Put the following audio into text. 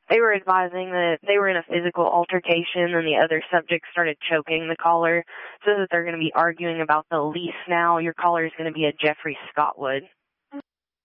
They were advising that they were in a physical altercation and the other subject started choking the caller, so that they're going to be arguing about the lease now. Your caller is going to be a Jeffrey Scottwood.